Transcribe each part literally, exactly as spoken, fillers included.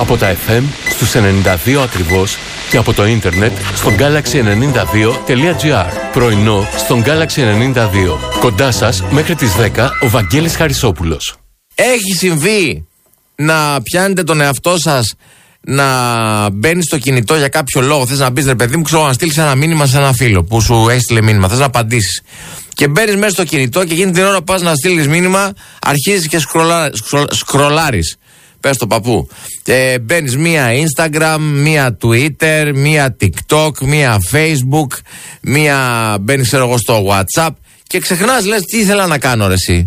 Από τα εφ εμ στους ενενήντα δύο ακριβώς και από το ίντερνετ στο γκάλαξι ενενήντα δύο τελεία τζι άρ. Πρωινό στον Γκάλαξι ενενήντα δύο. Κοντά σας μέχρι τις δέκα ο Βαγγέλης Χαρισόπουλος. Έχει συμβεί να πιάνετε τον εαυτό σας να μπαίνει στο κινητό για κάποιο λόγο? Θες να μπεις, ρε παιδί μου, ξέρω, να στείλεις ένα μήνυμα σε ένα φίλο που σου έστειλε μήνυμα, θες να απαντήσεις. Και μπαίνεις μέσα στο κινητό και εκείνη την ώρα που πας να στείλεις μήνυμα, αρχίζεις και σκρολα, σκρο, σκρολάρεις. Πες το παππού. Ε, μπαίνεις μία Instagram, μία Twitter, μία TikTok, μία Facebook, μία μπαίνεις εγώ στο WhatsApp και ξεχνάς, λες, τι ήθελα να κάνω, ρε εσύ.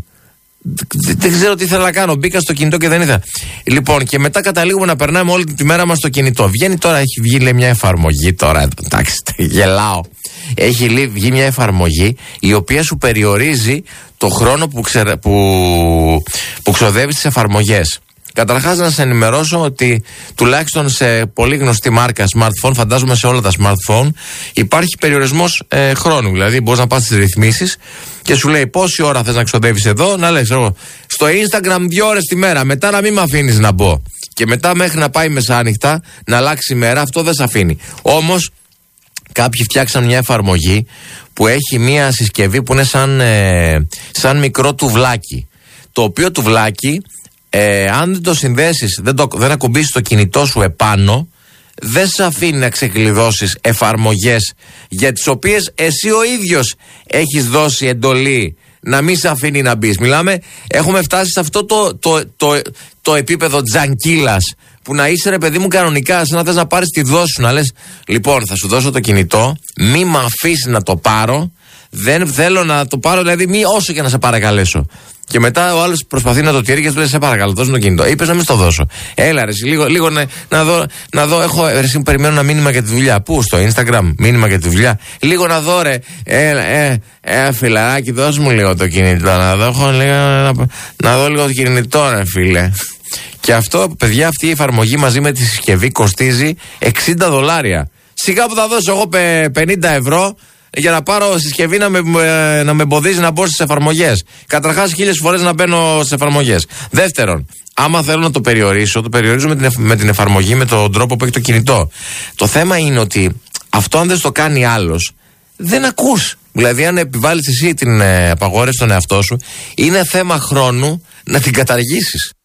Δεν ξέρω τι ήθελα να κάνω. Μπήκα στο κινητό και δεν ήθελα. Λοιπόν, και μετά καταλήγουμε να περνάμε όλη τη μέρα μας στο κινητό. Βγαίνει τώρα, έχει βγει, λέει, μια εφαρμογή τώρα. Εντάξει, γελάω. Έχει βγει μια εφαρμογή η οποία σου περιορίζει το χρόνο που, ξε, που, που ξοδεύεις στις εφαρμογές. Καταρχάς, να σε ενημερώσω ότι τουλάχιστον σε πολύ γνωστή μάρκα smartphone, φαντάζομαι σε όλα τα smartphone, υπάρχει περιορισμός ε, χρόνου. Δηλαδή, μπορείς να πας στις ρυθμίσεις και σου λέει πόση ώρα θες να ξοδεύεις εδώ, να λες εγώ στο Instagram δύο ώρες τη μέρα, μετά να μην με αφήνεις να μπω. Και μετά μέχρι να πάει μεσάνυχτα, να αλλάξει η μέρα, αυτό δεν σε αφήνει. Όμως, κάποιοι φτιάξαν μια εφαρμογή που έχει μια συσκευή που είναι σαν, ε, σαν μικρό τουβλάκι. Το οποίο τουβλάκι, Ε, αν δεν το συνδέσεις, δεν, το, δεν ακουμπήσεις το κινητό σου επάνω, δεν σε αφήνει να ξεκλειδώσεις εφαρμογές για τις οποίες εσύ ο ίδιος έχεις δώσει εντολή να μην σε αφήνει να μπεις. Μιλάμε, έχουμε φτάσει σε αυτό το, το, το, το, το επίπεδο τζανκίλας που να είσαι, ρε παιδί μου, κανονικά, σαν να θες να πάρεις τη δόση σου, να λες, λοιπόν, θα σου δώσω το κινητό, μη με αφήσει να το πάρω, δεν θέλω να το πάρω, δηλαδή μη όσο και να σε παρακαλέσω. Και μετά ο άλλος προσπαθεί να το τηρεί και του λέει, σε παρακαλώ, δώσ' μου το κινητό. Είπες να μην στο δώσω. Έλα, ρε, λίγο, λίγο να, να, δω, να δω, έχω, ρε, εσύ, περιμένω ένα μήνυμα για τη δουλειά. Πού, στο Instagram, μήνυμα για τη δουλειά. Λίγο να δω, ρε, έλα, ε, ε, φιλαράκι, δώσ' μου λίγο το κινητό. Να δω, έχω, λίγο, να, να δω λίγο το κινητό, ρε, φίλε. Και αυτό, παιδιά, αυτή η εφαρμογή μαζί με τη συσκευή κοστίζει εξήντα δολάρια. Σιγά που θα δώσω εγώ πενήντα ευρώ για να πάρω συσκευή να με, να με εμποδίζει να μπω στις εφαρμογές. Καταρχάς, χίλιες φορές να μπαίνω στις εφαρμογές. Δεύτερον, άμα θέλω να το περιορίσω, το περιορίζω με την, με την εφαρμογή, με τον τρόπο που έχει το κινητό. Το θέμα είναι ότι αυτό, αν δεν το κάνει άλλος, δεν ακούς. Δηλαδή, αν επιβάλλεις εσύ την ε, απαγόρευση στον εαυτό σου, είναι θέμα χρόνου να την καταργήσεις.